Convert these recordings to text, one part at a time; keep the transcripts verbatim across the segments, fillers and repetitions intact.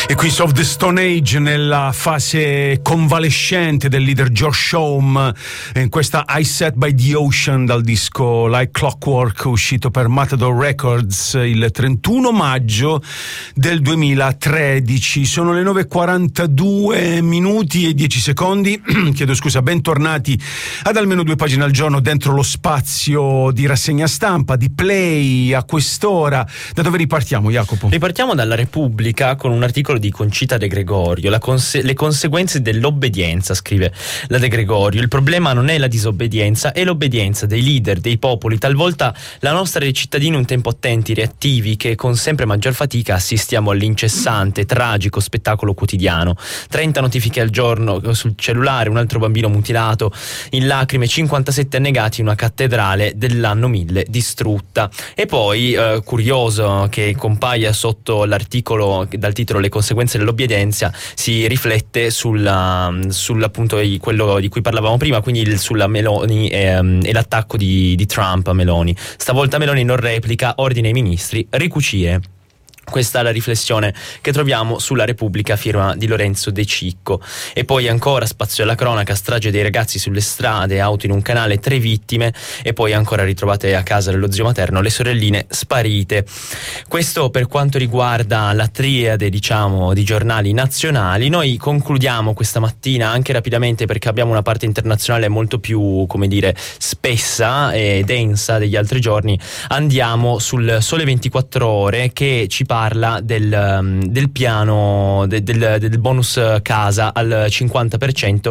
E Queens of the Stone Age nella fase convalescente del leader Josh Homme, in questa I Sat by the Ocean dal disco Like Clockwork uscito per Matador Records il trentuno maggio del duemilatredici. Sono le nove e quarantadue minuti e dieci secondi. Chiedo scusa, bentornati ad almeno due pagine al giorno dentro lo spazio di rassegna stampa, di Play a quest'ora. Da dove ripartiamo, Jacopo? Ripartiamo dalla Repubblica con un articolo di Concita De Gregorio. La conse- le conseguenze dell'obbedienza, scrive la De Gregorio. Il problema non è la disobbedienza, è l'obbedienza dei leader, dei popoli, talvolta la nostra dei cittadini un tempo attenti, reattivi, che con sempre maggior fatica assistiamo all'incessante, tragico spettacolo quotidiano. trenta notifiche al giorno sul cellulare, un altro bambino mutilato in lacrime, cinquantasette annegati in una cattedrale dell'anno mille distrutta. E poi, eh, curioso che compaia sotto l'articolo dal titolo Le conseguenze dell'obbedienza, si riflette sulla, sull'appunto di quello di cui parlavamo prima, quindi il, sulla Meloni e, e l'attacco di, di Trump a Meloni. Stavolta Meloni non replica, ordina ai ministri ricucire. Questa è la riflessione che troviamo sulla Repubblica, firma di Lorenzo De Cicco. E poi ancora spazio alla cronaca, strage dei ragazzi sulle strade, auto in un canale, tre vittime, e poi ancora ritrovate a casa dello zio materno le sorelline sparite. Questo per quanto riguarda la triade, diciamo, di giornali nazionali. Noi concludiamo questa mattina anche rapidamente, perché abbiamo una parte internazionale molto più, come dire, spessa e densa degli altri giorni. Andiamo sul Sole ventiquattro Ore, che ci parla parla del, del piano de, del, del bonus casa al cinquanta per cento,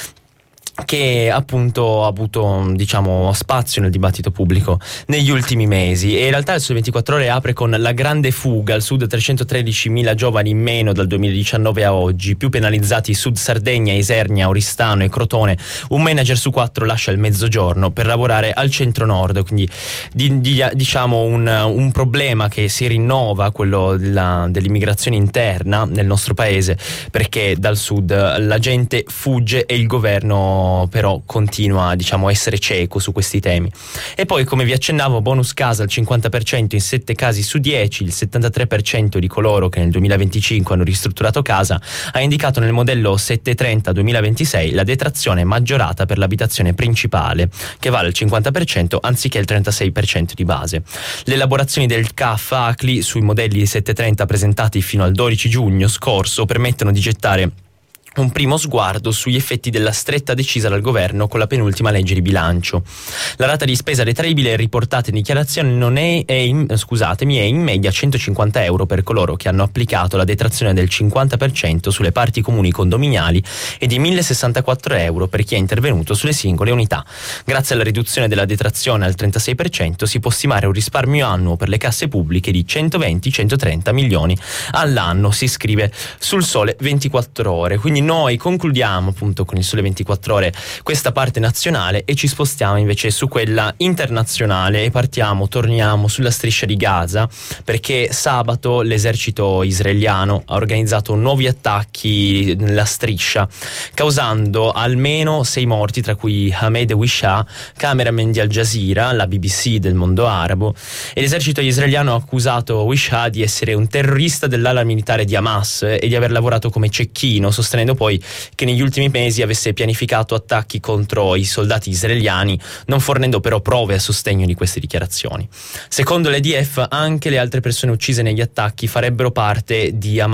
che appunto ha avuto, diciamo, spazio nel dibattito pubblico negli ultimi mesi. E in realtà il Sole ventiquattro Ore apre con la grande fuga al sud, trecentotredicimila giovani in meno dal duemiladiciannove a oggi, più penalizzati Sud Sardegna, Isernia, Oristano e Crotone. Un manager su quattro lascia il mezzogiorno per lavorare al centro nord, quindi di, di, diciamo un, un problema che si rinnova, quello della, dell'immigrazione interna nel nostro paese, perché dal sud la gente fugge e il governo però continua, diciamo, a essere cieco su questi temi. E poi, come vi accennavo, bonus casa al cinquanta per cento in sette casi su dieci. Il settantatré per cento di coloro che nel duemilaventicinque hanno ristrutturato casa ha indicato nel modello settecentotrenta duemilaventisei la detrazione maggiorata per l'abitazione principale, che vale il cinquanta per cento anziché il trentasei per cento di base. Le elaborazioni del C A F A C L I sui modelli settecentotrenta presentati fino al dodici giugno scorso permettono di gettare un primo sguardo sugli effetti della stretta decisa dal governo con la penultima legge di bilancio. La rata di spesa detraibile riportata in dichiarazione non è, è in, scusatemi, è in media centocinquanta euro per coloro che hanno applicato la detrazione del cinquanta per cento sulle parti comuni condominiali e di millesessantaquattro euro per chi è intervenuto sulle singole unità. Grazie alla riduzione della detrazione al trentasei per cento si può stimare un risparmio annuo per le casse pubbliche di centoventi centotrenta milioni all'anno, si scrive sul Sole ventiquattro Ore. Quindi noi concludiamo appunto con il Sole ventiquattro Ore questa parte nazionale e ci spostiamo invece su quella internazionale e partiamo, torniamo sulla striscia di Gaza, perché sabato l'esercito israeliano ha organizzato nuovi attacchi nella striscia, causando almeno sei morti, tra cui Ahmed Wisha, cameraman di Al Jazeera, la B B C del mondo arabo. E l'esercito israeliano ha accusato Wisha di essere un terrorista dell'ala militare di Hamas e di aver lavorato come cecchino, sostenendo poi che negli ultimi mesi avesse pianificato attacchi contro i soldati israeliani, non fornendo però prove a sostegno di queste dichiarazioni. Secondo l'E D F anche le altre persone uccise negli attacchi farebbero parte di Hamas